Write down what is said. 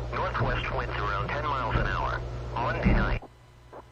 Northwest winds around 10 miles an hour. Monday night.